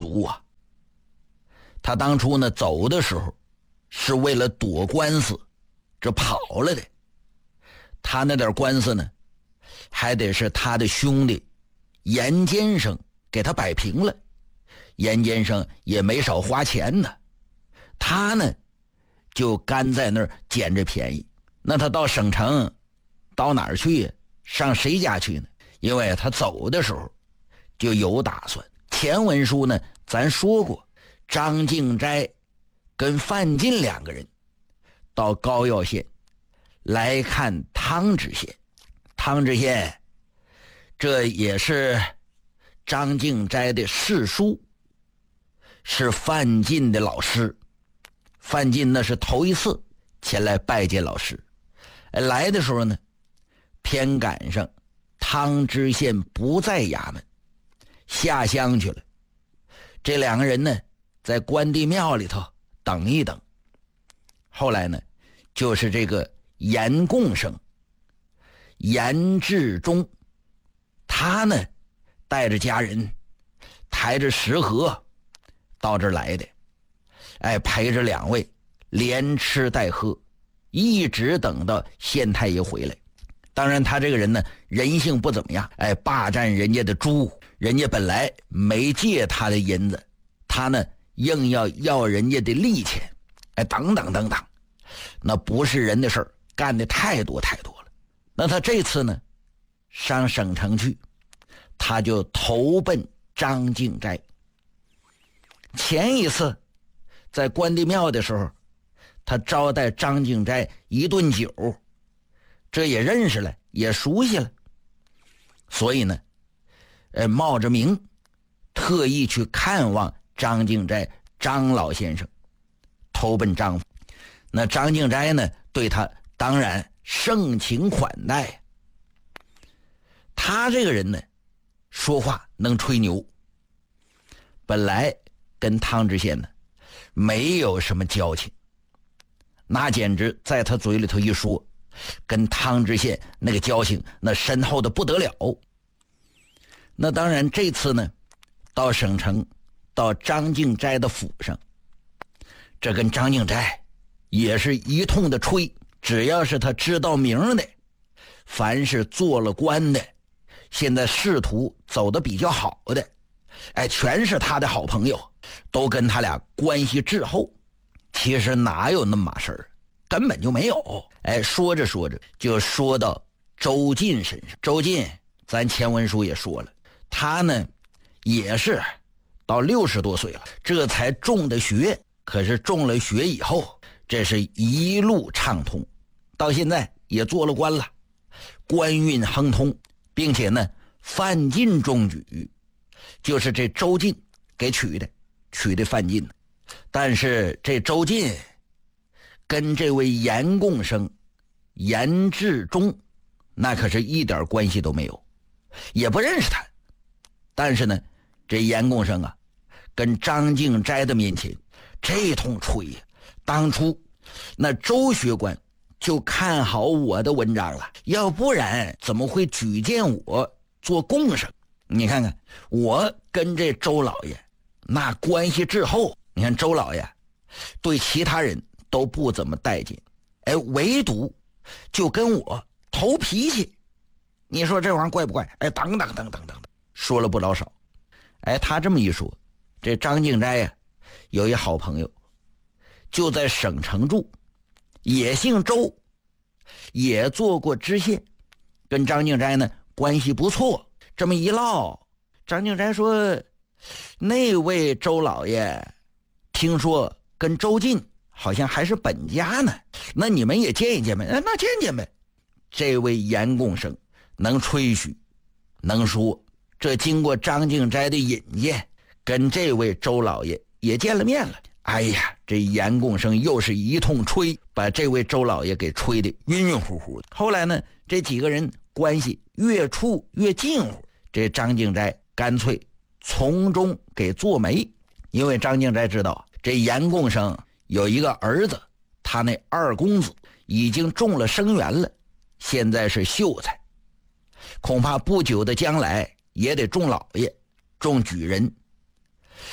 毒啊。他当初呢走的时候是为了躲官司，这跑了的。他那点官司呢还得是他的兄弟严先生给他摆平了，严先生也没少花钱呢，他呢就干在那儿捡着便宜。那他到省城到哪儿去，上谁家去呢？因为他走的时候就有打算。前文书呢咱说过，张敬斋跟范进两个人到高要县来看汤知县。汤知县这也是张敬斋的师叔，是范进的老师。范进那是头一次前来拜见老师，来的时候呢偏赶上汤知县不在衙门，下乡去了。这两个人呢在关帝庙里头等一等。后来呢就是这个严贡生严志忠，他呢带着家人抬着食盒到这儿来的，陪着两位连吃带喝，一直等到县太爷回来。当然他这个人呢人性不怎么样，霸占人家的猪，人家本来没借他的银子，他呢硬要人家的利钱，等等等等，那不是人的事儿，干的太多太多了。那他这次呢上省城去，他就投奔张敬斋。前一次在关帝庙的时候，他招待张敬斋一顿酒，这也认识了，也熟悉了，所以呢冒着名特意去看望张敬斋张老先生，投奔张府。那张敬斋呢对他当然盛情款待。他这个人呢说话能吹牛，本来跟汤知县呢没有什么交情，那简直在他嘴里头一说，跟汤知县那个交情那深厚的不得了。那当然这次呢到省城，到张敬斋的府上，这跟张敬斋也是一通的吹。只要是他知道名的，凡是做了官的，现在仕途走得比较好的，全是他的好朋友，都跟他俩关系至厚。其实哪有那么码事儿，根本就没有。说着说着就说到周进身上。周进咱前文书也说了，他呢也是到60多岁了，这才中的学。可是中了学以后，这是一路畅通，到现在也做了官了，官运亨通，并且呢范进中举，就是这周进给娶的范进。但是这周进跟这位严贡生严志忠那可是一点关系都没有，也不认识他。但是呢这严贡生啊跟张敬斋的面前这通吹呀，当初那周学官就看好我的文章了，要不然怎么会举荐我做贡生？你看看我跟这周老爷那关系至厚，你看周老爷对其他人都不怎么待见，唯独就跟我投脾气。你说这玩意儿怪不怪？等等等等等等，说了不老少。他这么一说，这张敬斋呀有一好朋友就在省城住，也姓周，也做过知县，跟张敬斋呢关系不错。这么一唠，张敬斋说那位周老爷听说跟周进好像还是本家呢，那你们也见一见呗。那见见呗。这位严贡生能吹嘘能说，这经过张敬斋的引荐，跟这位周老爷也见了面了。这严贡生又是一通吹，把这位周老爷给吹得晕晕乎乎的。后来呢这几个人关系越处越近乎，这张敬斋干脆从中给做媒。因为张敬斋知道这严贡生有一个儿子，他那二公子已经中了生源了，现在是秀才，恐怕不久的将来也得中老爷中举人。